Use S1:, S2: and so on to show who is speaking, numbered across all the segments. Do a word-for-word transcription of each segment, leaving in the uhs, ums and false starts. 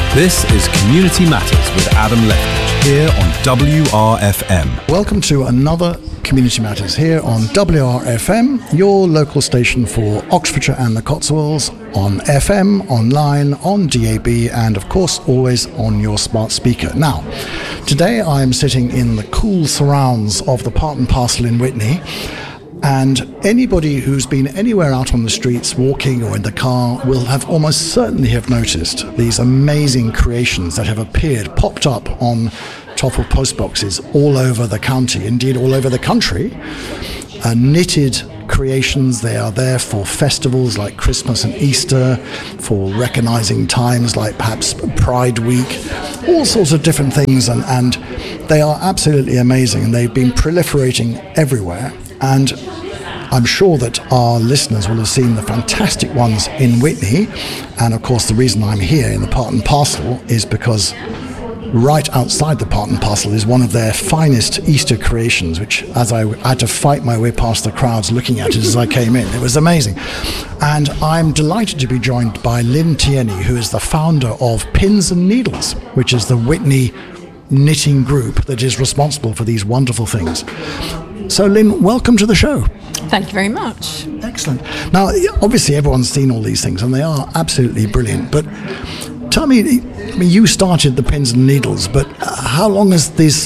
S1: This is Community Matters with Adam Lethbridge here on W R F M.
S2: Welcome to another Community Matters here on W R F M, your local station for Oxfordshire and the Cotswolds, on F M, online, on D A B, and of course always on your smart speaker. Now, today I'm sitting in the cool surrounds of the Part and Parcel in Witney. And anybody who's been anywhere out on the streets, walking or in the car, will have almost certainly have noticed these amazing creations that have appeared, popped up on top of post boxes all over the county, indeed all over the country. Uh, knitted creations, they are there for festivals like Christmas and Easter, for recognising times like perhaps Pride Week, all sorts of different things, and, and they are absolutely amazing, and they've been proliferating everywhere. And I'm sure that our listeners will have seen the fantastic ones in Witney. And of course, the reason I'm here in the Part and Parcel is because right outside the Part and Parcel is one of their finest Easter creations, which as I had to fight my way past the crowds looking at it as I came in. It was amazing. And I'm delighted to be joined by Lynn Tierney, who is the founder of Pins and Needles, which is the Witney knitting group that is responsible for these wonderful things. So, Lynn, welcome to the show.
S3: Thank you very much.
S2: Excellent. Now, obviously, everyone's seen all these things, and they are absolutely brilliant. But tell me, I mean, you started the Pins and Needles, but how long has this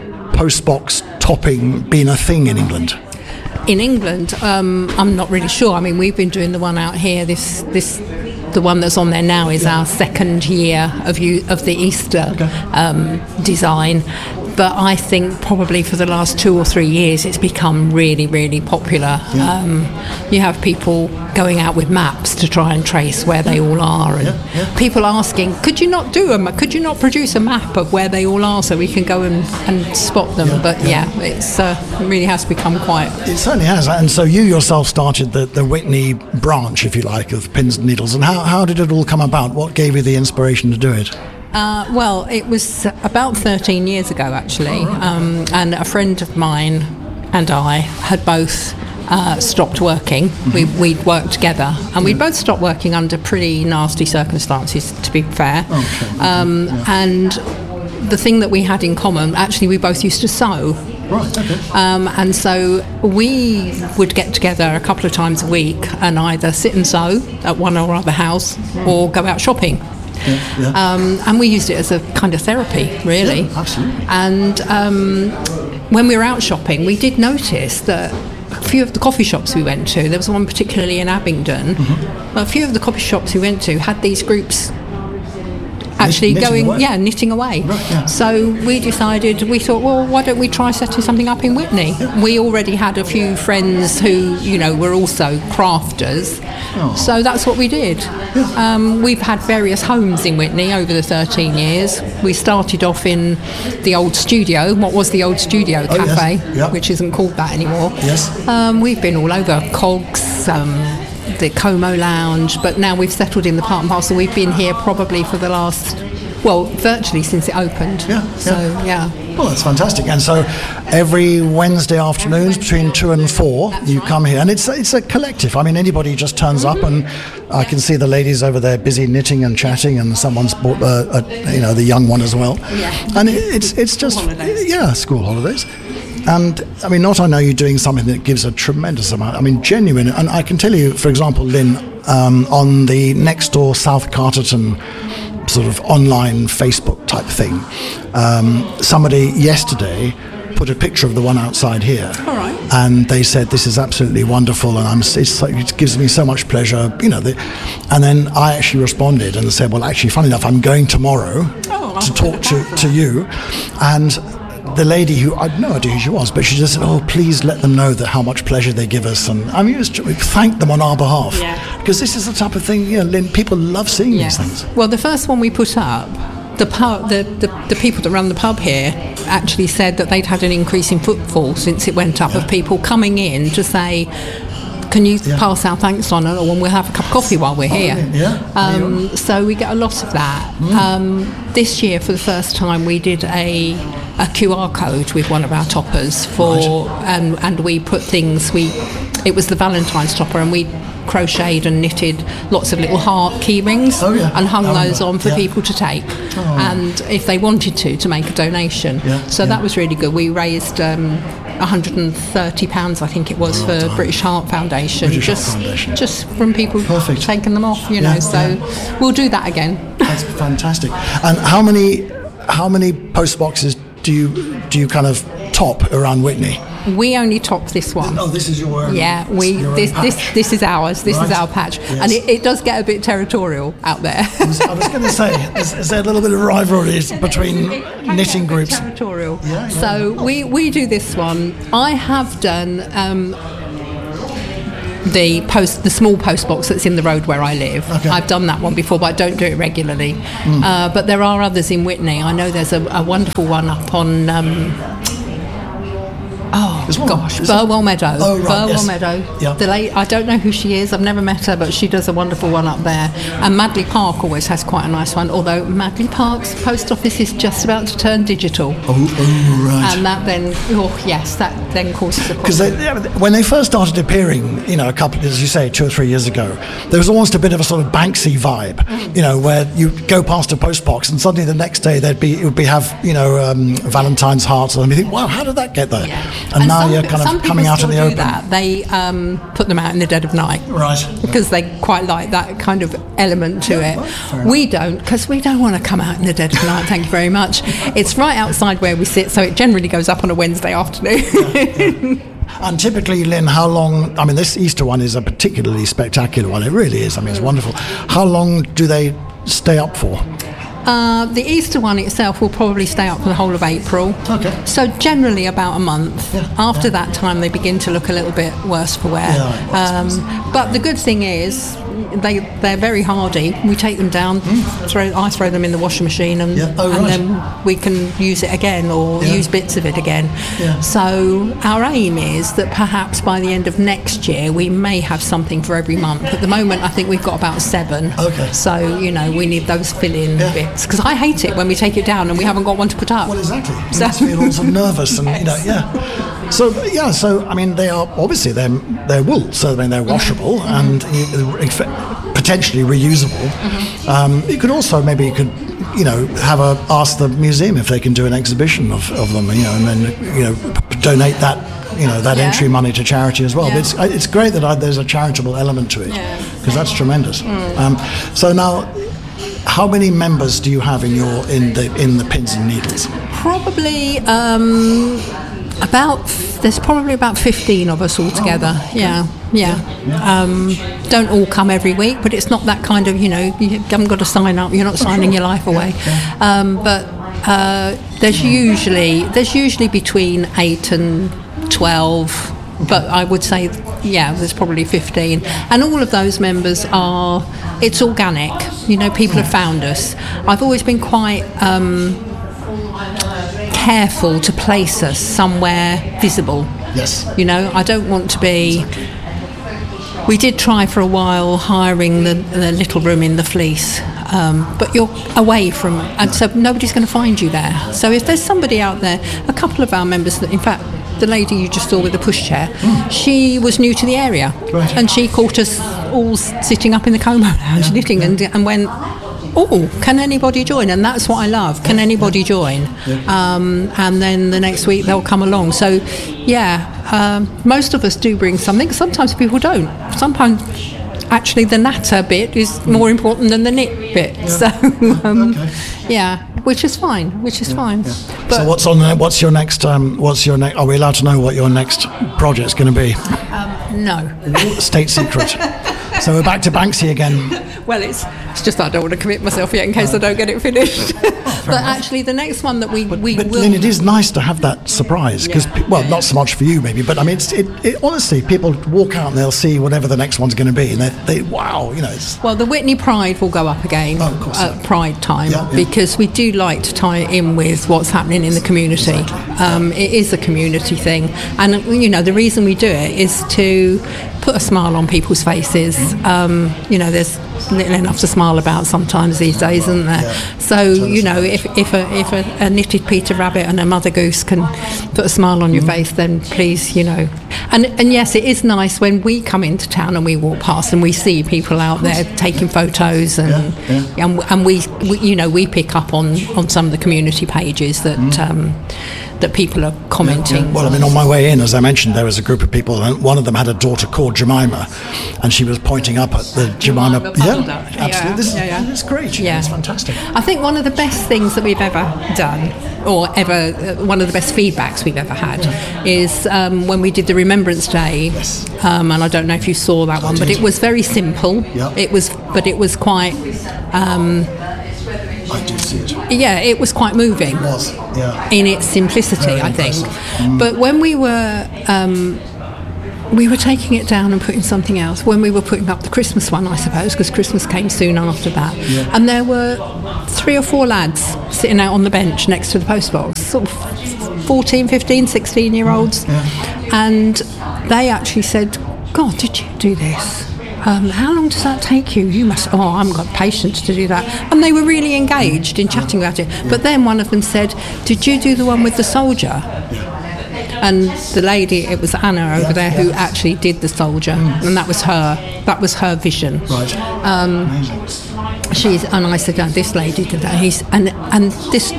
S2: postbox topping been a thing in England?
S3: In England, um, I'm not really sure. I mean, we've been doing the one out here. This, this, the one that's on there now is yeah. our second year of you of the Easter okay. um, design. But I think probably for the last two or three years it's become really, really popular. Yeah. Um, you have people going out with maps to try and trace where they all are, and yeah, yeah. people asking, could you not do a could you not produce a map of where they all are so we can go and, and spot them? Yeah, but yeah, yeah it's uh, it really has become quite.
S2: It certainly has. And so you yourself started the, the Witney branch, if you like, of Pins and Needles. And how, how did it all come about? What gave you the inspiration to do it?
S3: Uh, well, it was about thirteen years ago, actually, um, and a friend of mine and I had both uh, stopped working. Mm-hmm. We, we'd worked together, and we'd both stopped working under pretty nasty circumstances, to be fair.
S2: Okay.
S3: Um, yeah. And the thing that we had in common, actually, we both used to sew.
S2: Right, okay.
S3: Um, and so we would get together a couple of times a week and either sit and sew at one or other house or go out shopping.
S2: Yeah, yeah.
S3: Um, and we used it as a kind of therapy, really.
S2: Yeah, absolutely.
S3: And um, when we were out shopping, we did notice that a few of the coffee shops we went to, there was one particularly in Abingdon, mm-hmm. a few of the coffee shops we went to had these groups actually
S2: knitting
S3: going,
S2: away.
S3: yeah, knitting away.
S2: Right, yeah.
S3: So we decided, we thought, well, why don't we try setting something up in Witney?
S2: Yeah.
S3: We already had a few friends who, you know, were also crafters. Oh. So that's what we did. Yeah. Um, we've had various homes in Witney over the thirteen years. We started off in the old studio, what was the old studio
S2: oh,
S3: cafe,
S2: yes. Yep.
S3: which isn't called that anymore.
S2: Yes.
S3: Um, we've been all over, Cogs, um, the Como Lounge, but now we've settled in the Part and Parcel. We've been here probably for the last, well, virtually since it opened.
S2: Yeah.
S3: So, yeah.
S2: yeah. Well, that's fantastic. And so every Wednesday afternoons between two and four, that's you right. come here. And it's, it's a collective. I mean, anybody just turns mm-hmm. up, and I can see the ladies over there busy knitting and chatting, and someone's bought, a, a, you know, the young one as well.
S3: Yeah.
S2: And it, it's, it's just,
S3: school holidays.
S2: yeah, school holidays. And, I mean, not I know you're doing something that gives a tremendous amount, I mean, genuine. And I can tell you, for example, Lynn, um, on the next door South Carterton sort of online Facebook type thing, um, somebody yesterday put a picture of the one outside here.
S3: All right.
S2: And they said, this is absolutely wonderful, and I'm, it's, it gives me so much pleasure, you know. The, and then I actually responded and said, well, actually, funny enough, I'm going tomorrow
S3: oh,
S2: to talk to, to you. And the lady who, I had no idea who she was, but she just said, oh, please let them know that how much pleasure they give us. And I mean, it was, we thank them on our behalf.
S3: Yeah.
S2: Because this is the type of thing, you know, Lynn, people love seeing
S3: yeah.
S2: these things.
S3: Well, the first one we put up, the, pub, the, the the people that run the pub here actually said that they'd had an increase in footfall since it went up, yeah. of people coming in to say, can you yeah. pass our thanks on, or we'll have a cup of coffee while we're here.
S2: Oh, yeah.
S3: Um, yeah. So we get a lot of that. Mm. Um, this year, for the first time, we did a, a Q R code with one of our toppers for, right. um, and we put things, we it was the Valentine's topper, and we crocheted and knitted lots of little heart key rings
S2: oh, yeah.
S3: and hung
S2: oh,
S3: those on for
S2: yeah.
S3: people to take,
S2: oh.
S3: and if they wanted to, to make a donation.
S2: Yeah,
S3: so
S2: yeah.
S3: that was really good. We raised um, one hundred thirty pounds, I think it was, for
S2: time.
S3: British Heart Foundation.
S2: British
S3: just,
S2: Heart Foundation.
S3: just from people
S2: Perfect.
S3: taking them off, you
S2: Yeah,
S3: know. So
S2: yeah.
S3: we'll do that again.
S2: That's fantastic. And how many how many post boxes do you do you kind of top around Whitney?
S3: We only top this one.
S2: Oh, this is your own.
S3: Yeah, we
S2: your own
S3: this
S2: patch.
S3: this this is ours. This
S2: Right.
S3: is our patch,
S2: Yes.
S3: and it, it does get a bit territorial out there.
S2: I was, I was going to say, is, is there a little bit of rivalry between
S3: It can
S2: knitting
S3: get a bit
S2: groups?
S3: Territorial.
S2: Yeah, yeah.
S3: So we we do this one. I have done. Um, the post, the small post box that's in the road where I live.
S2: Okay.
S3: I've done that one before, but I don't do it regularly.
S2: Mm.
S3: Uh, but there are others in Whitney. I know there's a, a wonderful one up on. Um, oh
S2: There's one-
S3: gosh,
S2: is
S3: Burwell Meadow.
S2: Oh, right,
S3: Burwell
S2: yes.
S3: Meadow.
S2: Yeah.
S3: The late, I don't know who she is. I've never met her, but she does a wonderful one up there. And Madley Park always has quite a nice one. Although Madley Park's post office is just about to turn digital.
S2: Oh, oh right.
S3: And that then, oh yes, that then causes a problem.
S2: Because when they first started appearing, you know, a couple, as you say, two or three years ago, there was almost a bit of a sort of Banksy vibe,
S3: Mm.
S2: you know, where you go past a post box and suddenly the next day there'd be it would be have you know um, Valentine's hearts, and you think, wow, how did that get there?
S3: Yeah.
S2: And, now
S3: some,
S2: you're kind
S3: some
S2: of coming
S3: people
S2: out in
S3: still
S2: the
S3: do
S2: open,
S3: that. They um, put them out in the dead of night.
S2: right?
S3: Because they quite like that kind of element to
S2: Yeah,
S3: it.
S2: right, fair enough.
S3: We don't, because we don't want to come out in the dead of night, thank you very much. It's right outside where we sit, so it generally goes up on a Wednesday afternoon.
S2: And typically, Lynn, how long? I mean, this Easter one is a particularly spectacular one. It really is. I mean, it's wonderful. How long do they stay up for?
S3: Uh, the Easter one itself will probably stay up for the whole of April.
S2: Okay.
S3: So generally about a month.
S2: Yeah,
S3: After
S2: yeah.
S3: that time, they begin to look a little bit worse for wear.
S2: Yeah, I
S3: um, but the good thing is, they they're very hardy. We take them down, throw I throw them in the washing machine, and,
S2: Yeah. Oh,
S3: and
S2: right.
S3: then we can use it again or
S2: Yeah.
S3: use bits of it again.
S2: Yeah.
S3: So our aim is that perhaps by the end of next year we may have something for every month. At the moment, I think we've got about seven.
S2: Okay.
S3: So you know we need those fill-in
S2: Yeah.
S3: bits, because I hate it when we take it down and we haven't got one to put up.
S2: Well, exactly. You
S3: So-
S2: must feel all sort of nervous, and you know, yeah. So yeah, so I mean, they are obviously they're they're wool, so I mean they're washable
S3: Mm-hmm.
S2: and you- if- potentially reusable.
S3: Mm-hmm.
S2: Um, you could also maybe you could you know have a ask the museum if they can do an exhibition of, of them, you know, and then you know p- donate that. You know that
S3: Yeah.
S2: entry money to charity as well.
S3: Yeah.
S2: But it's it's great that I, there's a charitable element to it,
S3: Yeah.
S2: because that's tremendous.
S3: Mm.
S2: Um, so now, how many members do you have in your in the in the pins and needles?
S3: Probably um, about there's probably about fifteen of us all together. Yeah, yeah. Um, don't all come every week, but it's not that kind of, you know, you haven't got to sign up. You're not signing your life away. Um, but uh, there's usually there's usually between eight and twelve. But I would say, yeah, there's probably fifteen. And all of those members are, it's organic. You know, people have found us. I've always been quite um, careful to place us somewhere visible.
S2: Yes.
S3: You know, I don't want to be... We did try for a while hiring the, the little room in the Fleece, um, but you're away from... And so nobody's going to find you there. So if there's somebody out there, a couple of our members, that, in fact, the lady you just saw with the pushchair, mm. she was new to the area.
S2: Right.
S3: And she caught us all sitting up in the Como Lounge
S2: Yeah,
S3: knitting
S2: yeah.
S3: and, and went... Oh, can anybody join? And that's what I love. Can anybody join? Um, and then the next week they'll come along. So, yeah, um, most of us do bring something. Sometimes people don't. Sometimes, actually, the natter bit is more important than the knit bit.
S2: Yeah.
S3: So, um,
S2: Okay.
S3: yeah, which is fine. Which is fine. But
S2: So what's on? The, what's your next? Um, what's your next? Are we allowed to know what your next project's going to be?
S3: no.
S2: State secret. So we're back to Banksy again.
S3: Well, it's it's just that I don't want to commit myself yet in case I don't get it finished. But actually, the next one that we we
S2: But
S3: will.
S2: Lynn, it is nice to have that surprise because,
S3: Yeah.
S2: well, not so much for you maybe, but I mean, it's, it, it honestly, people walk out and they'll see whatever the next one's going to be, and they, they wow, you know, it's
S3: Well, the Whitney Pride will go up again
S2: Oh, of course,
S3: at
S2: yeah.
S3: Pride time
S2: Yeah, yeah.
S3: because we do like to tie it in with what's happening in the community. Um, it is a community thing, and you know the reason we do it is to put a smile on people's faces. Um, you know, there's little enough to smile about sometimes these days, isn't there?
S2: Yeah.
S3: So you know, if if a if a, a knitted Peter Rabbit and a mother goose can put a smile on your
S2: Mm.
S3: face, then please, you know. And and yes, it is nice when we come into town and we walk past and we see people out there taking photos, and
S2: Yeah, yeah.
S3: and, and we, we you know we pick up on, on some of the community pages that
S2: Mm.
S3: um, that people are commenting.
S2: Well, I mean, on my way in, as I mentioned, there was a group of people, and one of them had a daughter called Jemima, and she was pointing up at the Jemima.
S3: Jemima
S2: yeah,
S3: Puddle Duck.
S2: absolutely.
S3: Yeah,
S2: This is,
S3: yeah, yeah.
S2: It's great.
S3: Yeah.
S2: It's fantastic.
S3: I think one of the best things that we've ever done, or ever uh, one of the best feedbacks we've ever had, is um, when we did the Remembrance Day.
S2: Yes.
S3: Um, and I don't know if you saw that one, but
S2: did.
S3: it was very simple.
S2: Yeah.
S3: It was, but it was quite. Um,
S2: I did see it.
S3: yeah, it was quite moving.
S2: It was, yeah.
S3: In its simplicity,
S2: Very
S3: I think.
S2: impressive. Mm.
S3: But when we were. Um, we were taking it down and putting something else when we were putting up the Christmas one, I suppose, because Christmas came soon after that.
S2: Yeah.
S3: And there were three or four lads sitting out on the bench next to the postbox, sort of fourteen, fifteen, sixteen year olds.
S2: Yeah.
S3: And they actually said, God, did you do this? Um, how long does that take you? You must, oh, I haven't got patience to do that. And they were really engaged in chatting about it. But then one of them said, did you do the one with the soldier? And the lady, it was Anna over
S2: Yeah,
S3: there,
S2: yeah.
S3: who actually did the soldier, and that was her. That was her vision.
S2: Right.
S3: Um,
S2: Amazing.
S3: She's, and I said, oh, this lady did that. He's, and and this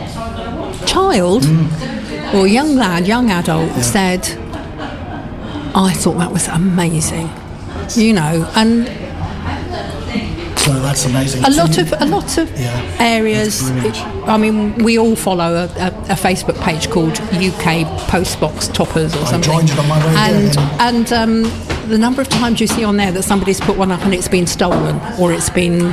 S3: child or young lad, young adult, said, I thought that was amazing. You know, and
S2: So that's amazing.
S3: a
S2: So
S3: lot
S2: you-
S3: of a lot of
S2: Yeah,
S3: areas.
S2: that's brilliant.
S3: I mean, we all follow a, a, a Facebook page called U K Postbox Toppers or
S2: I
S3: something.
S2: joined it on my way here,
S3: and
S2: yeah.
S3: and um, the number of times you see on there that somebody's put one up and it's been stolen or it's been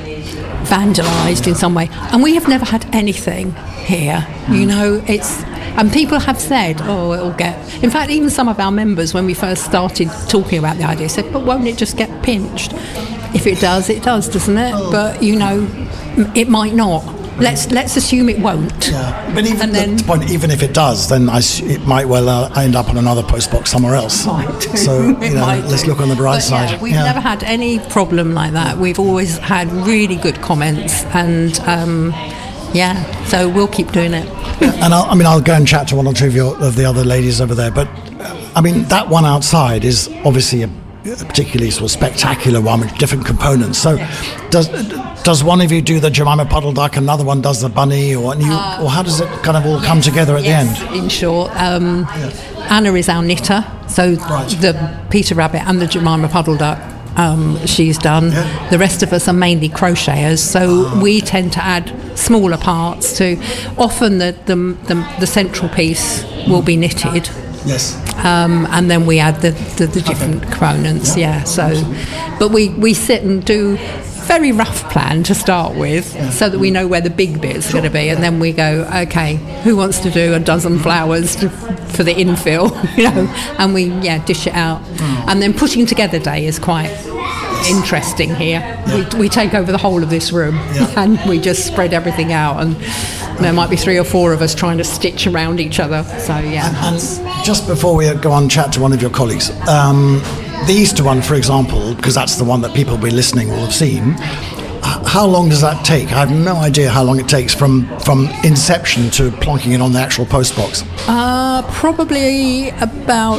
S3: vandalised in some way, and we have never had anything here.
S2: Hmm.
S3: You know, it's. And people have said, oh, it'll get... In fact, even some of our members, when we first started talking about the idea, said, but won't it just get pinched? If it does, it does, doesn't it?
S2: Oh.
S3: But, you know, m- it might not. Let's let's assume it won't.
S2: Yeah, but even
S3: And then-
S2: the point, even if it does, then I s it might well uh, end up on another postbox somewhere else.
S3: Might do.
S2: So you
S3: It
S2: know,
S3: might
S2: let's
S3: do.
S2: look on the bright
S3: But
S2: side.
S3: yeah, we've
S2: Yeah.
S3: never had any problem like that. We've always had really good comments, and um, yeah, so we'll keep doing it.
S2: And I'll, I mean, I'll go and chat to one or two of, your, of the other ladies over there. But uh, I mean, that one outside is obviously a, a particularly sort of spectacular one with different components. So, does does one of you do the Jemima Puddle Duck, another one does the bunny, or and you, or how does it kind of all come together at
S3: Yes,
S2: the end?
S3: in short. Um, Anna is our knitter, so
S2: Right.
S3: the Peter Rabbit and the Jemima Puddle Duck um, she's done.
S2: Yeah.
S3: The rest of us are mainly crocheters, so we tend to add smaller parts to. Often the the, the, the central piece will be knitted.
S2: Yes.
S3: Um, and then we add the, the, the different components, yeah. So, but we, we sit and do very rough plan to start with, so that we know where the big bit's going to be, and then we go, okay, who wants to do a dozen flowers to, for the infill, you know, and we yeah dish it out, and then putting together day is quite interesting here. We, we take over the whole of this room,
S2: Yeah.
S3: and we just spread everything out, and there might be three or four of us trying to stitch around each other. So yeah.
S2: And just before we go on and chat to one of your colleagues, um, the Easter one, for example, because that's the one that people will be listening will have seen, h- how long does that take? I have no idea how long it takes from, from inception to plonking it on the actual postbox.
S3: Uh, probably about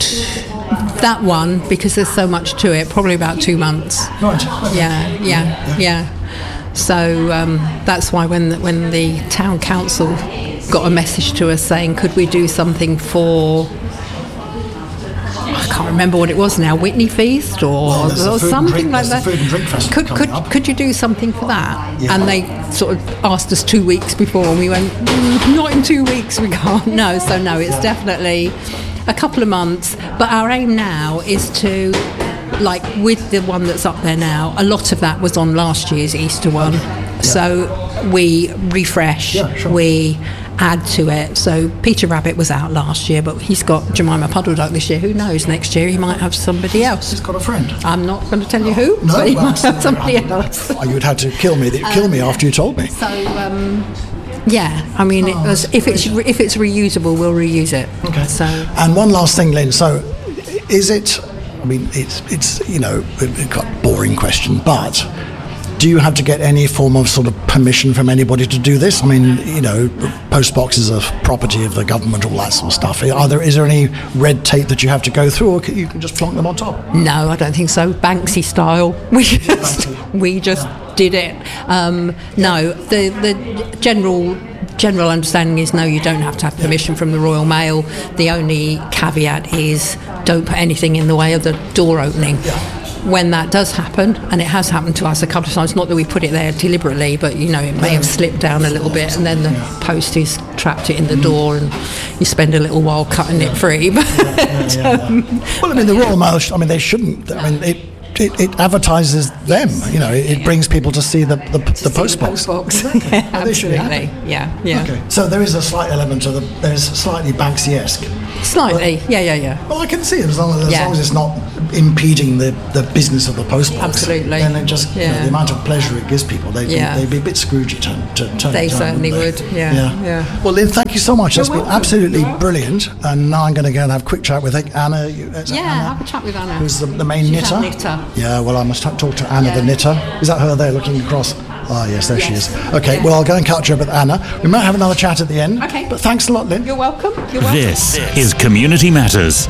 S3: that one, because there's so much to it, probably about two months.
S2: Right.
S3: Yeah, yeah, yeah. So um, that's why when the, when the town council got a message to us saying, could we do something for, I can't remember what it was now, Whitney Feast or,
S2: Well, there's the
S3: or
S2: food and
S3: something
S2: drink-
S3: like
S2: there's
S3: that.
S2: the food and drink festival
S3: could
S2: coming
S3: could
S2: up.
S3: could you do something for that?
S2: Yeah.
S3: And they sort of asked us two weeks before, and we went, mm, not in two weeks, we can't. No, so no, it's definitely a couple of months. But our aim now is to, like with the one that's up there now, a lot of that was on last year's Easter one. So we refresh,
S2: Yeah, sure.
S3: we add to it. So Peter Rabbit was out last year, but he's got Jemima Puddle Duck this year. Who knows? Next year he might have somebody else.
S2: He's got a friend.
S3: I'm not going to tell you who,
S2: No,
S3: but he
S2: well,
S3: might have somebody
S2: I-
S3: else.
S2: Oh, you'd have to kill me. Kill me after you told me.
S3: So um, yeah, I mean, it was, if it's re- if it's reusable, we'll reuse it.
S2: Okay.
S3: So
S2: And one last thing, Lynn. So, is it I mean, it's, it's you know, a quite boring question, but do you have to get any form of sort of permission from anybody to do this? I mean, you know, post boxes are property of the government, all that sort of stuff. Are there, is there any red tape that you have to go through, or you can just flunk them on top?
S3: No, I don't think so. Banksy style. We just, we just did it. Um, no, the the general general understanding is no, you don't have to have permission from the Royal Mail. The only caveat is don't put anything in the way of the door opening. When that does happen, and it has happened to us a couple of times, not that we put it there deliberately, but you know, it may have slipped down a little bit, and then the posties trapped it in the door, and you spend a little while cutting it free. But, um,
S2: well, I mean, the Royal Mail, I mean, they shouldn't, I mean, it It, it advertises them, you know. It, it brings people to see the the, the post box.
S3: Post box. Yeah, absolutely. Yeah, yeah.
S2: Okay. So there is a slight element of the. There's slightly Banksy-esque.
S3: Slightly. But, yeah, yeah, yeah.
S2: Well, I can see it as long as,
S3: yeah.
S2: as long as it's not impeding the, the business of the post box.
S3: Absolutely.
S2: Then it just
S3: yeah.
S2: you know, the amount of pleasure it gives people, they'd,
S3: yeah.
S2: be, they'd be a bit Scroogey to, to turn
S3: They
S2: it down,
S3: certainly
S2: they?
S3: would. Yeah,
S2: yeah.
S3: yeah.
S2: Well, Lynn, thank you so much.
S3: You're
S2: That's been
S3: welcome.
S2: absolutely brilliant. And now I'm going to go and have a quick chat with Anna. Is
S3: yeah,
S2: Anna,
S3: have a chat with Anna.
S2: Who's the, the main
S3: She's
S2: knitter?
S3: our knitter.
S2: Yeah. Well, I must talk to Anna,
S3: Yeah.
S2: the knitter. Is that her there looking across? Ah, yes, there
S3: yes.
S2: she is. Okay,
S3: yeah.
S2: well, I'll go and catch up with Anna. We might have another chat at the end.
S3: Okay.
S2: But thanks a lot, Lynn.
S3: You're welcome. You're welcome.
S1: This is Community Matters.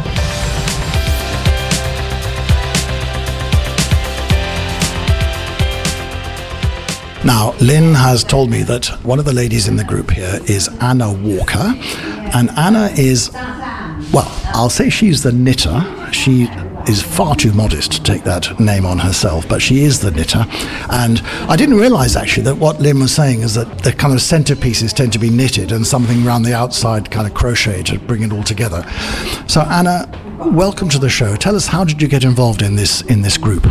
S2: Now, Lynn has told me that one of the ladies in the group here is Anna Walker. And Anna is, well, I'll say she's the knitter. She is far too modest to take that name on herself, but she is the knitter. And I didn't realise, actually, that what Lynn was saying is that the kind of centerpieces tend to be knitted and something around the outside kind of crocheted to bring it all together. So, Anna, welcome to the show. Tell us, how did you get involved in this in this group?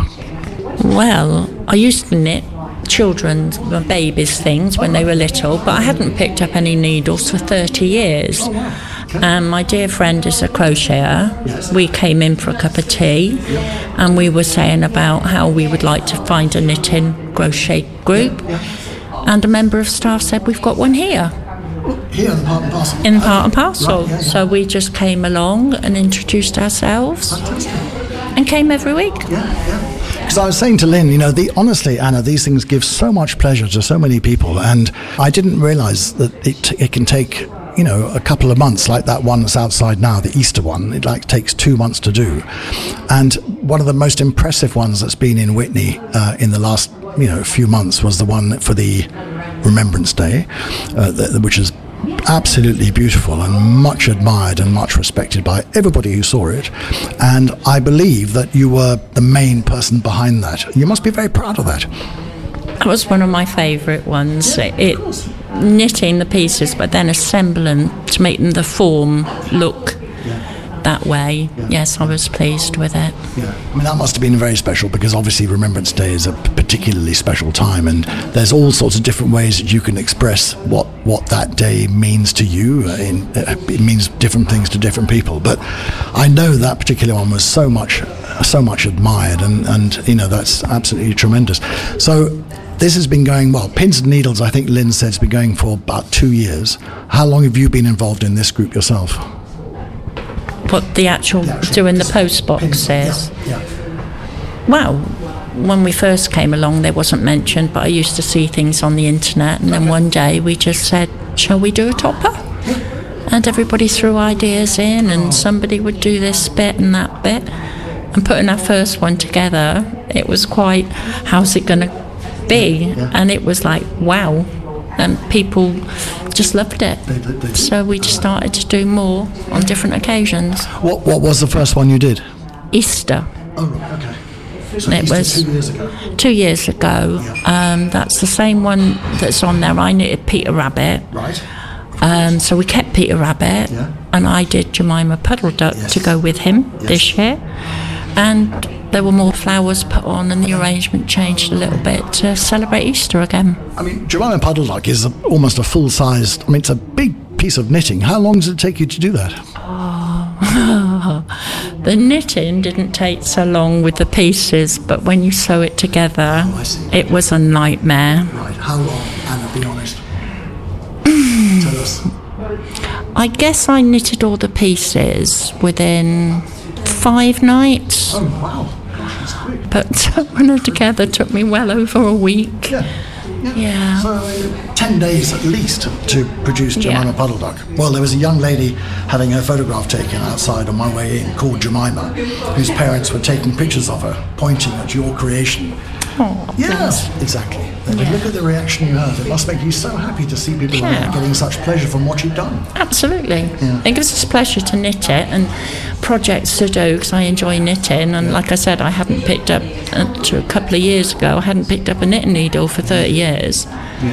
S4: Well, I used to knit children's, babies' things when they were little, but I hadn't picked up any needles for thirty years.
S2: Oh, wow. Okay.
S4: And my dear friend is a crocheter.
S2: Yes.
S4: We came in for a cup of tea,
S2: Yeah.
S4: and we were saying about how we would like to find a knitting crochet group.
S2: Yeah.
S4: And a member of staff said, we've got one here
S2: Here in the part and parcel.
S4: in part and parcel.
S2: Right, yeah, yeah.
S4: So we just came along and introduced ourselves and came every week.
S2: Yeah, yeah. Because I was saying to Lynn, you know, the, honestly, Anna, these things give so much pleasure to so many people, and I didn't realise that it it can take, you know, a couple of months, like that one that's outside now, the Easter one. It like takes two months to do, and one of the most impressive ones that's been in Whitney uh, in the last, you know, few months was the one for the Remembrance Day, uh, the, which is absolutely beautiful and much admired and much respected by everybody who saw it. And I believe that you were the main person behind that. You must be very proud of that.
S4: That was one of my favourite ones. It, it knitting the pieces, but then assembling to make them the form look that way.
S2: Yeah.
S4: Yes, I was pleased with it.
S2: Yeah, I mean, that must have been very special, because obviously Remembrance Day is a particularly special time, and there's all sorts of different ways that you can express what, what that day means to you. In, uh, it means different things to different people, but I know that particular one was so much so much admired, and, and you know, that's absolutely tremendous. So this has been going, well, Pins and Needles, I think Lynn said, has been going for about two years. How long have you been involved in this group yourself?
S4: What the actual,
S2: The actual
S4: doing the post boxes.
S2: Yeah, yeah.
S4: Well, when we first came along, they wasn't mentioned, but I used to see things on the internet, and then one day we just said, shall we do a topper? And everybody threw ideas in, and somebody would do this bit and that bit. And putting our first one together, it was quite, how's it going to be? And it was like, wow. And people just loved it.
S2: They did, they did.
S4: So we just started to do more on different occasions.
S2: What What was the first one you did?
S4: Easter.
S2: Oh, right, okay. So
S4: It
S2: Easter
S4: was
S2: two years ago.
S4: Two years ago. Um, that's the same one that's on there. I knitted Peter Rabbit.
S2: Right.
S4: Um, so we kept Peter Rabbit,
S2: Yeah.
S4: and I did Jemima Puddle Duck
S2: Yes.
S4: to go with him
S2: Yes.
S4: this year. And there were more flowers put on, and the arrangement changed a little bit to celebrate Easter again.
S2: I mean, Jemima Puddle Duck is a, almost a full-sized, I mean, it's a big piece of knitting. How long does it take you to do that?
S4: The knitting didn't take so long with the pieces, but when you sew it together,
S2: Oh, I see.
S4: it was a nightmare.
S2: Right. How long, Anna, be honest? Tell us.
S4: I guess I knitted all the pieces within five nights.
S2: Oh, wow. Gosh, that's quick.
S4: But putting it together took me well over a week.
S2: Yeah. Yeah.
S4: Yeah.
S2: So uh, ten days at least to produce Jemima
S4: Yeah.
S2: Puddle Duck. Well, there was a young lady having her photograph taken outside on my way in called Jemima, whose parents were taking pictures of her, pointing at your creation.
S4: Oh,
S2: Yes, exactly. But
S4: Yeah.
S2: look at the reaction you have. It must make you so happy to see people
S4: Yeah.
S2: getting such pleasure from what you've done.
S4: absolutely.
S2: Yeah.
S4: It gives us pleasure to knit it and projects to do because I enjoy knitting. And like I said, I hadn't picked up, uh, to a couple of years ago, I hadn't picked up a knitting needle for thirty years.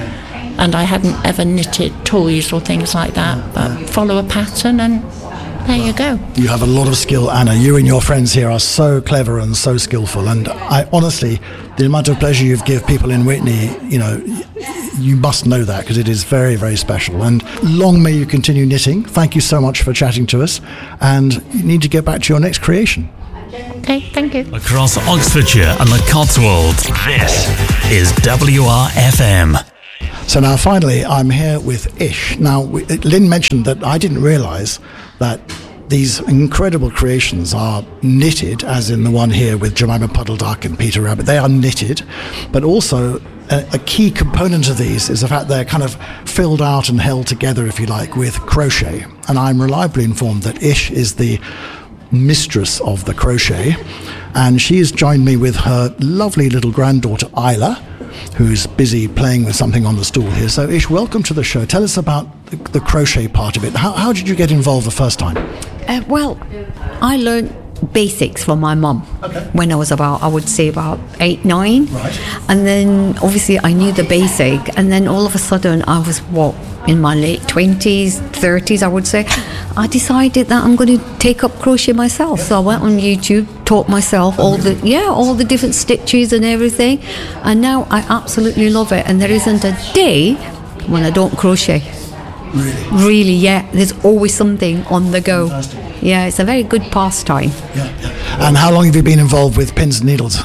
S4: And I hadn't ever knitted toys or things like that, but follow a pattern and there you go.
S2: You have a lot of skill, Anna. You and your friends here are so clever and so skillful. And I honestly, the amount of pleasure you've given people in Witney, you know, you must know that because it is very, very special. And long may you continue knitting. Thank you so much for chatting to us. And you need to get back to your next creation.
S4: Okay, thank you.
S1: Across Oxfordshire and the Cotswolds, this is W R F M.
S2: So now finally I'm here with Ish. Now we, Lynn mentioned that I didn't realise that these incredible creations are knitted, as in the one here with Jemima Puddle Duck and Peter Rabbit. They are knitted, but also a, a key component of these is the fact they're kind of filled out and held together, if you like, with crochet. And I'm reliably informed that Ish is the mistress of the crochet, and she's joined me with her lovely little granddaughter Isla, who's busy playing with something on the stool here. So Ish, welcome to the show. Tell us about the, the crochet part of it. How, how did you get involved the first time?
S5: Uh, well, I learned basics from my mum
S2: Okay.
S5: when I was about, I would say about eight, nine.
S2: Right.
S5: And then obviously I knew the basic, and then all of a sudden I was, what, in my late twenties, thirties, I would say, I decided that I'm going to take up crochet myself. So I went on YouTube, taught myself all the, yeah, all the different stitches and everything. And now I absolutely love it. And there isn't a day when I don't crochet.
S2: Really?
S5: Really, yeah. There's always something on the go.
S2: Fantastic.
S5: Yeah, it's a very good pastime.
S2: Yeah, yeah. And how long have you been involved with pins and needles?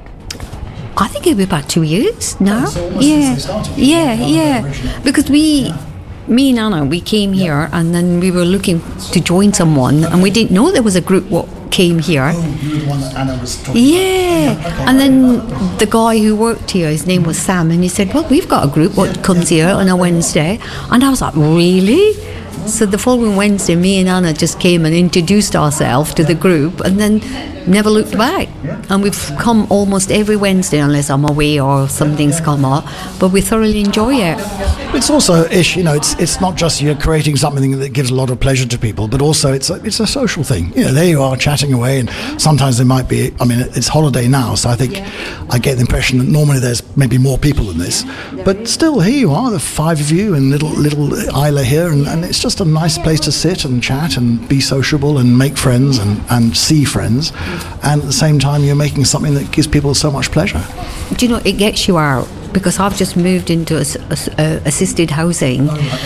S5: I think it'll be about two years now.
S2: so almost
S5: yeah,
S2: since they started.
S5: yeah,
S2: Yeah,
S5: yeah.
S2: originally.
S5: Because we, me and Anna, we came here and then we were looking to join someone, and we didn't know there was a group what came here.
S2: Oh, you were the one that Anna was talking
S5: Yeah,
S2: about. Okay.
S5: and then the guy who worked here, his name was Sam, and he said, well, we've got a group what comes here on a Wednesday. And I was like, really? So the following Wednesday, me and Anna just came and introduced ourselves to the group, and then never looked back. And we've come almost every Wednesday, unless I'm away or something's come up, but we thoroughly enjoy it.
S2: It's also, Ish, you know, it's it's not just you're creating something that gives a lot of pleasure to people, but also it's a, it's a social thing. You know, there you are chatting away, and sometimes there might be, I mean, it's holiday now, so I think I get the impression that normally there's maybe more people than this. But still, here you are, the five of you and little little Isla here, and, and it's just a nice place to sit and chat and be sociable and make friends and, and see friends. And at the same time, you're making something that gives people so much pleasure.
S5: Do you know, it gets you out, because I've just moved into a, a, a assisted housing,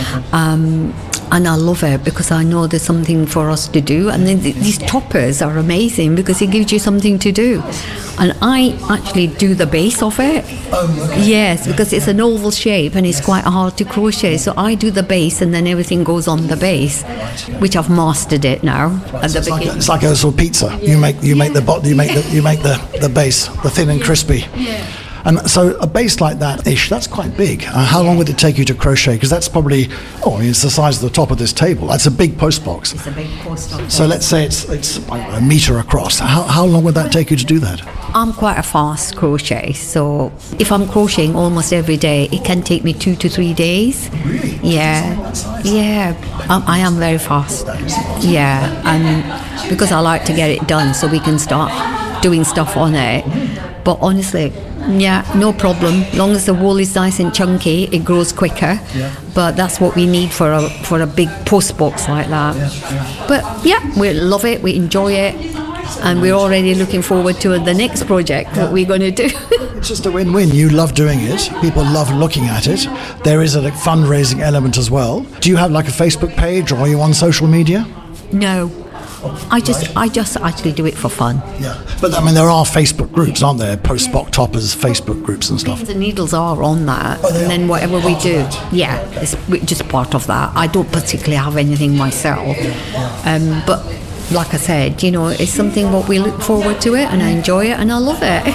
S5: um, and I love it because I know there's something for us to do. And then th- these toppers are amazing because it gives you something to do. And I actually do the base of it. Yes, because it's an oval shape and it's quite hard to crochet. So I do the base, and then everything goes on the base, which I've mastered it now. At the
S2: It's like, a,
S5: beginning.
S2: it's like a sort of pizza. You make you make the bot, you make the you make the, the base, the thin and crispy. And so a base like that, Ish, that's quite big. Uh, how long would it take you to crochet? Because that's probably, oh, I mean, it's the size of the top of this table. That's a big post box.
S5: It's a big post on
S2: So let's say it's it's I don't know, a metre across. How how long would that take you to do that?
S5: I'm quite a fast crochet, so if I'm crocheting almost every day, it can take me two to three days.
S2: Really?
S5: Yeah, yeah, I, I am very fast. Yeah, and because I like to get it done so we can start doing stuff on it. But honestly, yeah, no problem. Long as the wool is nice and chunky, it grows quicker.
S2: Yeah.
S5: But that's what we need for a for a big post box like that. But yeah, we love it. We enjoy it. And we're already looking forward to the next project, what we're going to do.
S2: It's just a win-win. You love doing it. People love looking at it. There is a like, fundraising element as well. Do you have like a Facebook page, or are you on social media?
S5: No, I just I just actually do it for fun.
S2: Yeah. But I mean, there are Facebook groups, aren't there? Post-Box Toppers Facebook groups and stuff.
S5: The needles are on that,
S2: Oh, they
S5: and then
S2: are?
S5: whatever we
S2: Part of
S5: do,
S2: that.
S5: yeah, it's just part of that. I don't particularly have anything myself, um, but like I said, you know, it's something what we look forward to it, and I enjoy it, and I love it.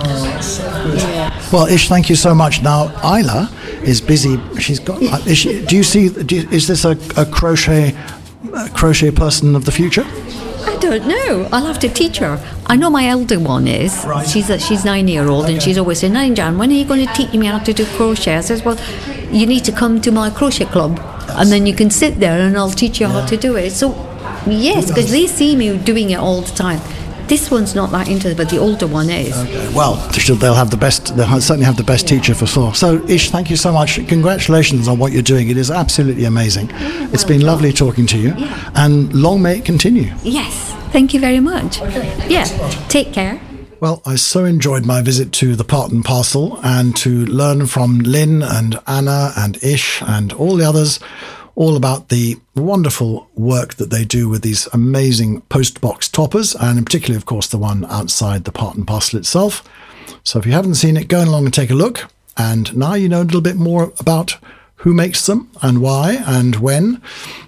S2: Well, Ish, thank you so much. Now, Isla is busy. She's got. Is she, do you see? Do you, is this a, a crochet, a crochet person of the future?
S5: I don't know. I'll have to teach her. I know my elder one is.
S2: Right.
S5: She's a, she's nine year old, okay. And she's always saying, "Nine, Jan, when are you going to teach me how to do crochet?" I says, "Well, you need to come to my crochet club, yes. And then you can sit there, and I'll teach you yeah. how to do it." So, yes, because they see me doing it all the time. This one's not that into it, but the older one is.
S2: Okay. Well, they'll have the best. They'll certainly have the best teacher for sure. So, Ish, thank you so much. Congratulations on what you're doing. It is absolutely amazing. Well, it's been lovely talking to you, yeah. And long may it continue.
S5: Yes. Thank you very much.
S2: Okay.
S5: Yeah. Take care.
S2: Well, I so enjoyed my visit to the Part and Parcel, and to learn from Lynn and Anna and Ish and all the others all about the wonderful work that they do with these amazing postbox toppers, and in particular, of course, the one outside the Part and Parcel itself. So if you haven't seen it, go along and take a look. And now you know a little bit more about who makes them and why and when.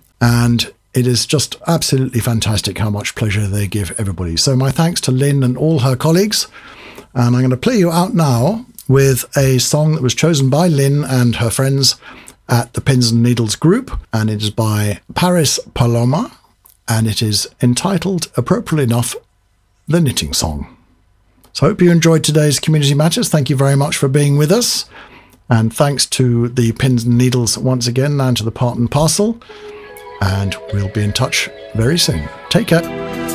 S2: And it is just absolutely fantastic how much pleasure they give everybody. So my thanks to Lynn and all her colleagues. And I'm going to play you out now with a song that was chosen by Lynn and her friends at the Pins and Needles group. And it is by Paris Paloma. And it is entitled, appropriately enough, The Knitting Song. So I hope you enjoyed today's Community Matters. Thank you very much for being with us. And thanks to the Pins and Needles once again, and to the Part and Parcel. And we'll be in touch very soon. Take care.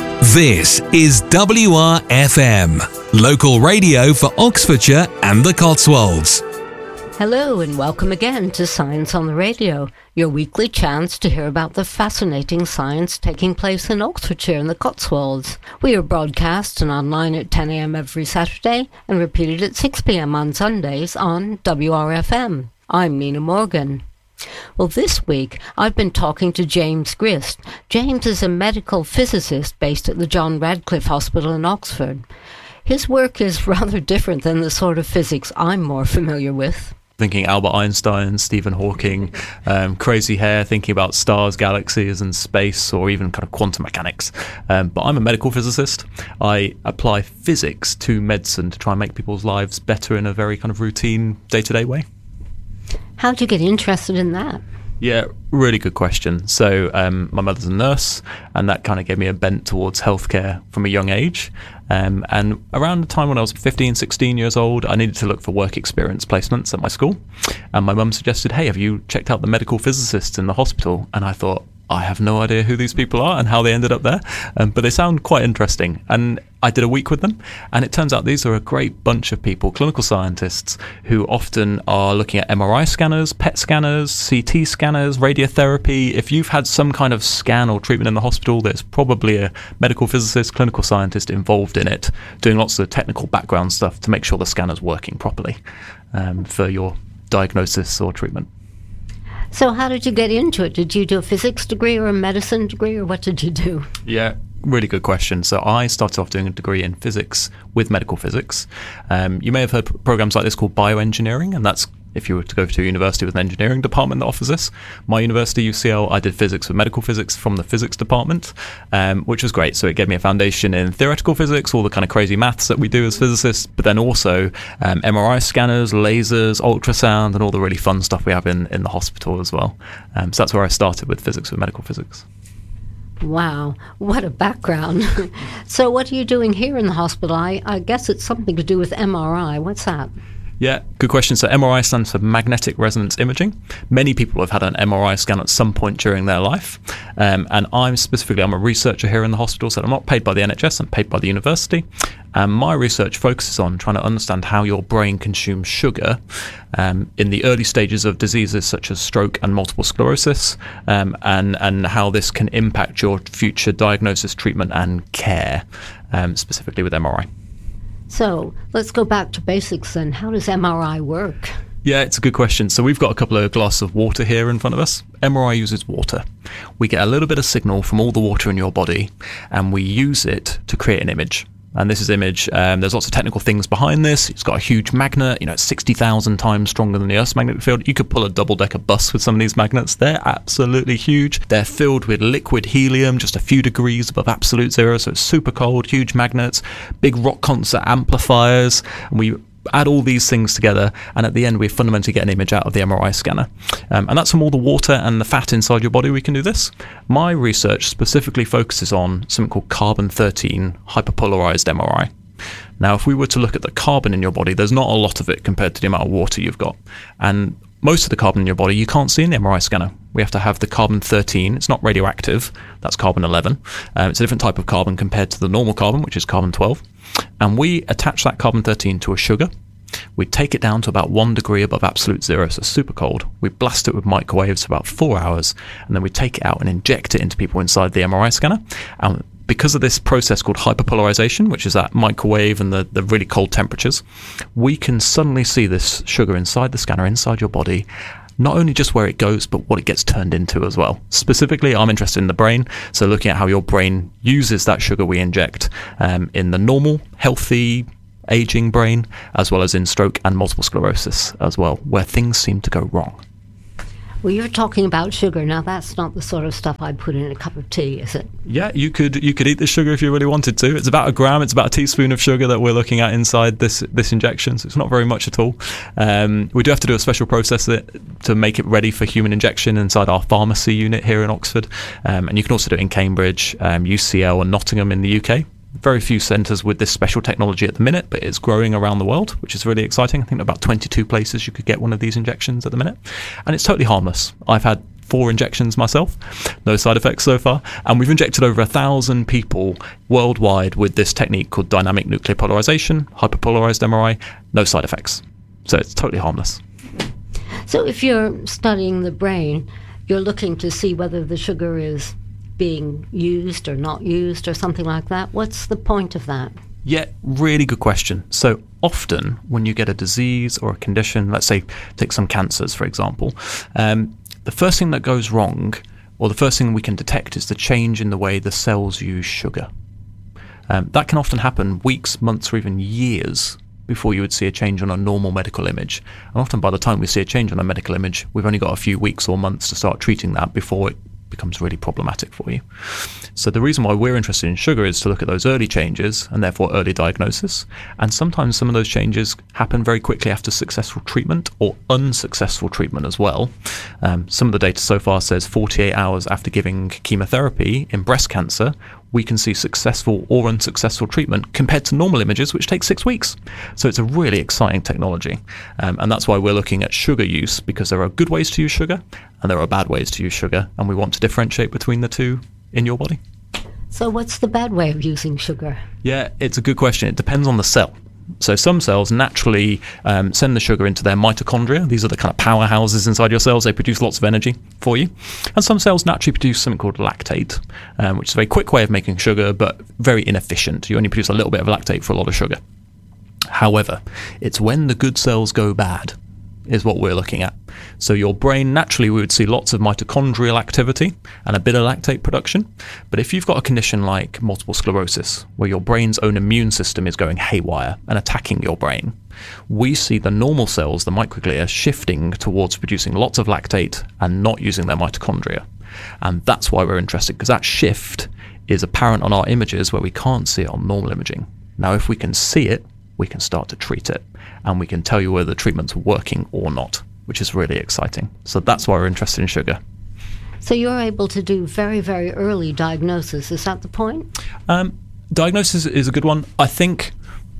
S6: This is W R F M, local radio for Oxfordshire and the Cotswolds.
S7: Hello and welcome again to Science on the Radio, your weekly chance to hear about the fascinating science taking place in Oxfordshire and the Cotswolds. We are broadcast and online at ten a.m. every Saturday and repeated at six p.m. on Sundays on W R F M. I'm Nina Morgan. Well, this week I've been talking to James Grist. James is a medical physicist based at the John Radcliffe Hospital in Oxford. His work is rather different than the sort of physics I'm more familiar with.
S8: Thinking Albert Einstein, Stephen Hawking, um, crazy hair, thinking about stars, galaxies and space, or even kind of quantum mechanics. Um, but I'm a medical physicist. I apply physics to medicine to try and make people's lives better in a very kind of routine, day-to-day way.
S7: How did you get interested in that?
S8: Yeah, really good question. So um, my mother's a nurse, and that kind of gave me a bent towards healthcare from a young age. Um, and around the time when I was fifteen, sixteen years old, I needed to look for work experience placements at my school. And my mum suggested, hey, have you checked out the medical physicists in the hospital? And I thought, I have no idea who these people are and how they ended up there, um, but they sound quite interesting. And I did a week with them, and it turns out these are a great bunch of people, clinical scientists, who often are looking at M R I scanners, P E T scanners, C T scanners, radiotherapy. If you've had some kind of scan or treatment in the hospital, there's probably a medical physicist, clinical scientist involved in it, doing lots of technical background stuff to make sure the scanner's working properly um, for your diagnosis or treatment.
S7: So how did you get into it? Did you do a physics degree or a medicine degree, or what did you do?
S8: Yeah, really good question. So I started off doing a degree in physics with medical physics. Um, you may have heard programs like this called bioengineering, and that's if you were to go to a university with an engineering department that offers this. My university, U C L, I did physics with medical physics from the physics department, um, which was great. So it gave me a foundation in theoretical physics, all the kind of crazy maths that we do as physicists, but then also um, M R I scanners, lasers, ultrasound, and all the really fun stuff we have in, in the hospital as well. Um, so that's where I started with physics with medical physics.
S7: Wow, what a background. So what are you doing here in the hospital? I, I guess it's something to do with M R I. What's that?
S8: Yeah, good question. So M R I stands for magnetic resonance imaging. Many people have had an M R I scan at some point during their life. Um, and I'm specifically, I'm a researcher here in the hospital, so I'm not paid by the N H S, I'm paid by the university. And my research focuses on trying to understand how your brain consumes sugar um, in the early stages of diseases such as stroke and multiple sclerosis, um, and, and how this can impact your future diagnosis, treatment and care, um, specifically with M R I.
S7: So let's go back to basics then. How does M R I work?
S8: Yeah, it's a good question. So we've got a couple of glasses of water here in front of us. M R I uses water. We get a little bit of signal from all the water in your body, and we use it to create an image. And this is image. Um, there's lots of technical things behind this. It's got a huge magnet. You know, it's sixty thousand times stronger than the Earth's magnetic field. You could pull a double-decker bus with some of these magnets. They're absolutely huge. They're filled with liquid helium, just a few degrees above absolute zero, so it's super cold, huge magnets, big rock concert amplifiers. And we add all these things together, and at the end we fundamentally get an image out of the M R I scanner. Um, and that's from all the water and the fat inside your body we can do this. My research specifically focuses on something called carbon thirteen hyperpolarized M R I. Now, if we were to look at the carbon in your body, there's not a lot of it compared to the amount of water you've got. And most of the carbon in your body you can't see in the M R I scanner. We have to have the carbon thirteen. It's not radioactive. That's carbon eleven. Um, it's a different type of carbon compared to the normal carbon, which is carbon twelve. And we attach that carbon thirteen to a sugar. We take it down to about one degree above absolute zero, so super cold. We blast it with microwaves for about four hours, and then we take it out and inject it into people inside the M R I scanner. And because of this process called hyperpolarization, which is that microwave and the, the really cold temperatures, we can suddenly see this sugar inside the scanner, inside your body, not only just where it goes, but what it gets turned into as well. Specifically, I'm interested in the brain, so looking at how your brain uses that sugar we inject um, in the normal, healthy, aging brain, as well as in stroke and multiple sclerosis as well, where things seem to go wrong.
S7: Well, you're talking about sugar. Now, that's not the sort of stuff I'd put in a cup of tea, is it?
S8: Yeah, you could you could eat this sugar if you really wanted to. It's about a gram. It's about a teaspoon of sugar that we're looking at inside this this injection. So it's not very much at all. Um, we do have to do a special process to make it ready for human injection inside our pharmacy unit here in Oxford. Um, and you can also do it in Cambridge, um, U C L and Nottingham in the U K. Very few centres with this special technology at the minute, but it's growing around the world, which is really exciting. I think about twenty-two places you could get one of these injections at the minute. And it's totally harmless. I've had four injections myself, no side effects so far. And we've injected over a thousand people worldwide with this technique called dynamic nuclear polarization, hyperpolarized M R I, no side effects. So it's totally harmless.
S7: So if you're studying the brain, you're looking to see whether the sugar is being used or not used or something like that. What's the point of that?
S8: Yeah, really good question. So often when you get a disease or a condition, let's say take some cancers, for example, um, the first thing that goes wrong, or the first thing we can detect, is the change in the way the cells use sugar. Um, that can often happen weeks, months, or even years before you would see a change on a normal medical image. And often by the time we see a change on a medical image, we've only got a few weeks or months to start treating that before it becomes really problematic for you. So the reason why we're interested in sugar is to look at those early changes and therefore early diagnosis. And sometimes some of those changes happen very quickly after successful treatment or unsuccessful treatment as well. Um, some of the data so far says forty-eight hours after giving chemotherapy in breast cancer, we can see successful or unsuccessful treatment compared to normal images, which take six weeks. So it's a really exciting technology. Um, and that's why we're looking at sugar use, because there are good ways to use sugar and there are bad ways to use sugar. And we want to differentiate between the two in your body.
S7: So what's the bad way of using sugar?
S8: Yeah, it's a good question. It depends on the cell. So some cells naturally um, send the sugar into their mitochondria. These are the kind of powerhouses inside your cells. They produce lots of energy for you. And some cells naturally produce something called lactate, um, which is a very quick way of making sugar, but very inefficient. You only produce a little bit of lactate for a lot of sugar. However, it's when the good cells go bad is what we're looking at. So your brain, naturally, we would see lots of mitochondrial activity and a bit of lactate production. But if you've got a condition like multiple sclerosis, where your brain's own immune system is going haywire and attacking your brain, we see the normal cells, the microglia, shifting towards producing lots of lactate and not using their mitochondria. And that's why we're interested, because that shift is apparent on our images where we can't see it on normal imaging. Now, if we can see it, we can start to treat it, and we can tell you whether the treatment's working or not, which is really exciting. So that's why we're interested in sugar.
S7: So you're able to do very, very early diagnosis. Is that the point?
S8: Um, diagnosis is a good one. I think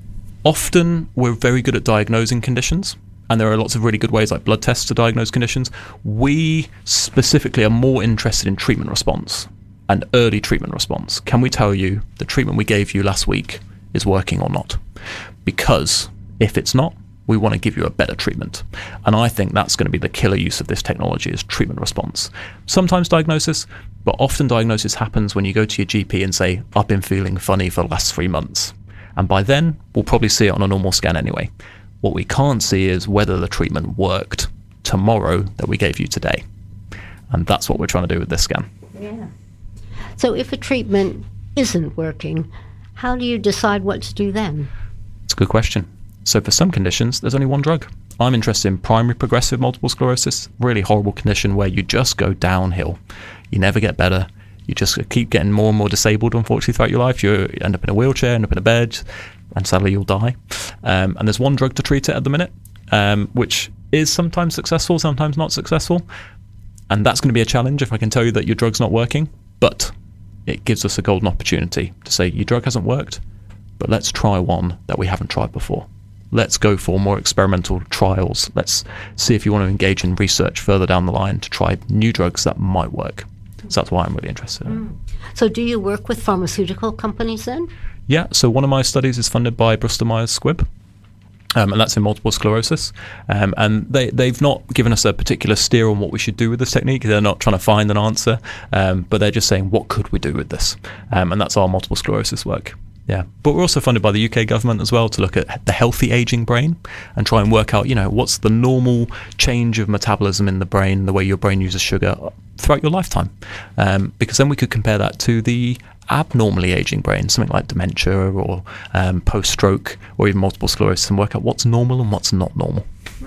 S8: often we're very good at diagnosing conditions, and there are lots of really good ways like blood tests to diagnose conditions. We specifically are more interested in treatment response and early treatment response. Can we tell you the treatment we gave you last week is working or not? Because if it's not, we want to give you a better treatment. And I think that's going to be the killer use of this technology, is treatment response. Sometimes diagnosis, but often diagnosis happens when you go to your G P and say, I've been feeling funny for the last three months. And by then, we'll probably see it on a normal scan anyway. What we can't see is whether the treatment worked tomorrow that we gave you today. And that's what we're trying to do with this scan.
S7: Yeah. So if a treatment isn't working, How do you decide what to do then?
S8: It's a good question. So for some conditions, there's only one drug. I'm interested in primary progressive multiple sclerosis, really horrible condition where you just go downhill. You never get better. You just keep getting more and more disabled, unfortunately, throughout your life. You end up in a wheelchair, end up in a bed, and sadly you'll die. Um, and there's one drug to treat it at the minute, um, which is sometimes successful, sometimes not successful. And that's going to be a challenge if I can tell you that your drug's not working. But it gives us a golden opportunity to say your drug hasn't worked, but let's try one that we haven't tried before. Let's go for more experimental trials. Let's see if you want to engage in research further down the line to try new drugs that might work. So that's why I'm really interested in it.
S7: Mm. So do you work with pharmaceutical companies then?
S8: Yeah, so one of my studies is funded by Bristol Myers Squibb, um, and that's in multiple sclerosis. Um, and they, they've not given us a particular steer on what we should do with this technique. They're not trying to find an answer, um, but they're just saying, what could we do with this? Um, and that's our multiple sclerosis work. Yeah, but we're also funded by the U K government as well to look at the healthy aging brain and try and work out, you know, what's the normal change of metabolism in the brain, the way your brain uses sugar throughout your lifetime. Um, because then we could compare that to the abnormally aging brain, something like dementia or um, post-stroke or even multiple sclerosis, and work out what's normal and what's not normal.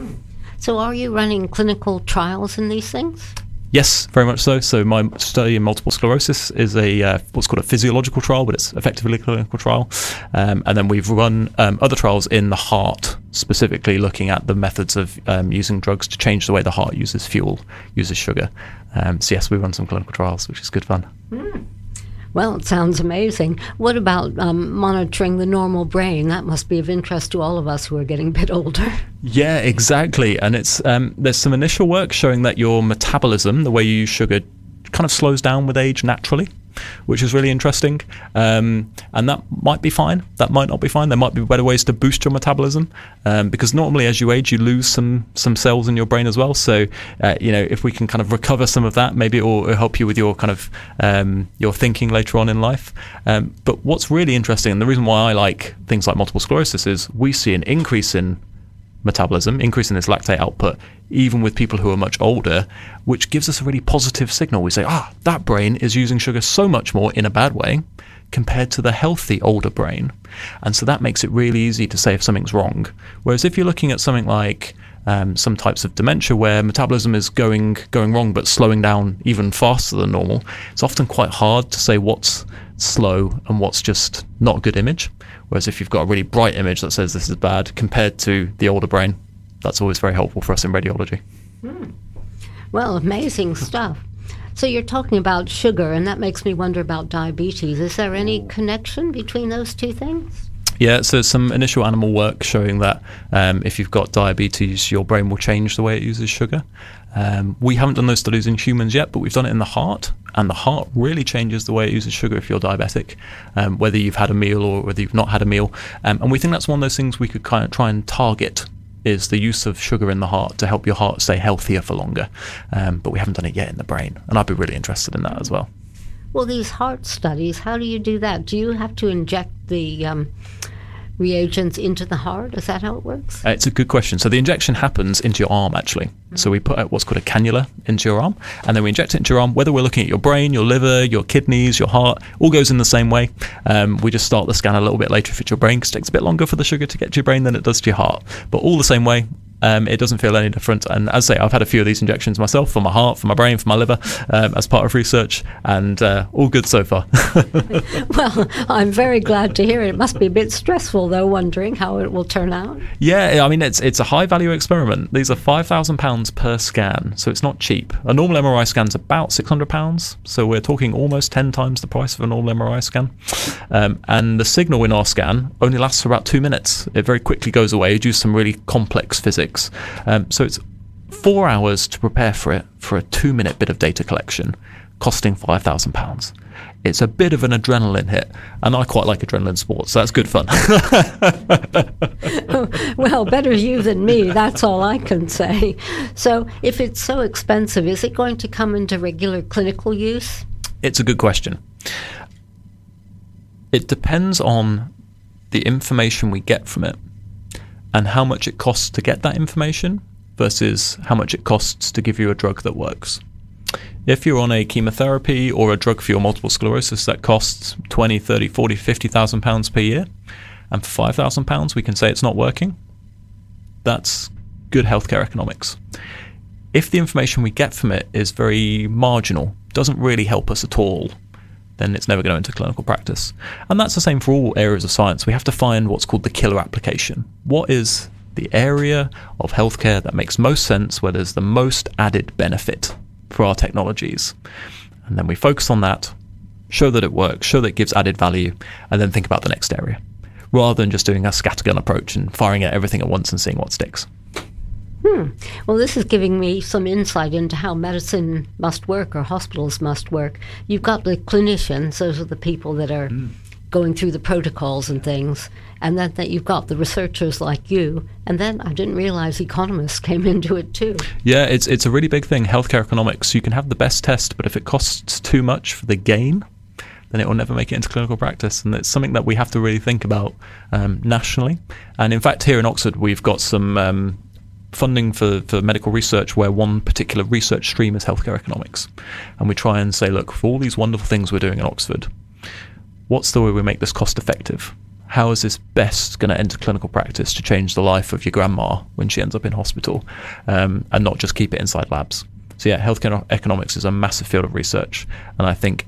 S7: So are you running clinical trials in these things?
S8: Yes, very much so. So my study in multiple sclerosis is a uh, what's called a physiological trial, but it's effectively a clinical trial. Um, and then we've run um, other trials in the heart, specifically looking at the methods of um, using drugs to change the way the heart uses fuel, uses sugar. Um, so yes, we run some clinical trials, which is good fun.
S7: Mm. Well, it sounds amazing. What about um, monitoring the normal brain? That must be of interest to all of us who are getting a bit older.
S8: Yeah, exactly. And it's um, there's some initial work showing that your metabolism, the way you use sugar, kind of slows down with age naturally, which is really interesting. Um, and that might be fine. That might not be fine. There might be better ways to boost your metabolism, um, because normally as you age, you lose some some cells in your brain as well. So, uh, you know, if we can kind of recover some of that, maybe it will help you with your kind of um, your thinking later on in life. Um, but what's really interesting, and the reason why I like things like multiple sclerosis, is we see an increase in metabolism, increase in this lactate output, even with people who are much older, which gives us a really positive signal. We say, ah, that brain is using sugar so much more in a bad way compared to the healthy older brain. And so that makes it really easy to say if something's wrong. Whereas if you're looking at something like um, some types of dementia where metabolism is going going wrong but slowing down even faster than normal, it's often quite hard to say what's slow and what's just not a good image. Whereas if you've got a really bright image that says this is bad compared to the older brain, that's always very helpful for us in radiology.
S7: Mm. Well, amazing stuff. So you're talking about sugar, and that makes me wonder about diabetes. Is there any connection between those two things?
S8: Yeah, so some initial animal work showing that um, if you've got diabetes, your brain will change the way it uses sugar. Um, we haven't done those studies in humans yet, but we've done it in the heart, and the heart really changes the way it uses sugar if you're diabetic, um, whether you've had a meal or whether you've not had a meal. Um, and we think that's one of those things we could kind of try and target, is the use of sugar in the heart to help your heart stay healthier for longer. Um, but we haven't done it yet in the brain, and I'd be really interested in that as well.
S7: Well, these heart studies, how do you do that? Do you have to inject the um, reagents into the heart? Is that how it works?
S8: Uh, it's a good question. So the injection happens into your arm, actually. Mm-hmm. So we put out what's called a cannula into your arm, and then we inject it into your arm. Whether we're looking at your brain, your liver, your kidneys, your heart, all goes in the same way. Um, we just start the scan a little bit later if it's your brain, because it takes a bit longer for the sugar to get to your brain than it does to your heart. But all the same way. Um, it doesn't feel any different. And as I say, I've had a few of these injections myself, for my heart, for my brain, for my liver, um, as part of research, and uh, all good so far.
S7: Well, I'm very glad to hear it. It must be a bit stressful, though, wondering how it will turn out.
S8: Yeah, I mean, it's it's a high-value experiment. These are five thousand pounds per scan, so it's not cheap. A normal M R I scan's about six hundred pounds, so we're talking almost ten times the price of a normal M R I scan. Um, and the signal in our scan only lasts for about two minutes. It very quickly goes away due to some really complex physics. Um, so it's four hours to prepare for it for a two-minute bit of data collection, costing five thousand pounds. It's a bit of an adrenaline hit, and I quite like adrenaline sports, so that's good fun.
S7: Well, better you than me, that's all I can say. So if it's so expensive, is it going to come into regular clinical use?
S8: It's a good question. It depends on the information we get from it, and how much it costs to get that information versus how much it costs to give you a drug that works. If you're on a chemotherapy or a drug for your multiple sclerosis that costs twenty, thirty, forty, fifty thousand pounds per year, and for five thousand pounds we can say it's not working, that's good healthcare economics. If the information we get from it is very marginal, doesn't really help us at all, then it's never going to enter clinical practice. And that's the same for all areas of science. We have to find what's called the killer application. What is the area of healthcare that makes most sense, where there's the most added benefit for our technologies? And then we focus on that, show that it works, show that it gives added value, and then think about the next area, rather than just doing a scattergun approach and firing at everything at once and seeing what sticks.
S7: Hmm. Well, this is giving me some insight into how medicine must work, or hospitals must work. You've got the clinicians, those are the people that are mm. going through the protocols and things, and then that you've got the researchers like you, and then I didn't realize economists came into it too.
S8: Yeah, it's it's a really big thing, healthcare economics. You can have the best test, but if it costs too much for the gain, then it will never make it into clinical practice. And it's something that we have to really think about um, nationally. And in fact, here in Oxford, we've got some um, funding for, for medical research where one particular research stream is healthcare economics. And we try and say, look, for all these wonderful things we're doing in Oxford, what's the way we make this cost effective? How is this best going to enter clinical practice to change the life of your grandma when she ends up in hospital, um, and not just keep it inside labs? So yeah, healthcare economics is a massive field of research, and I think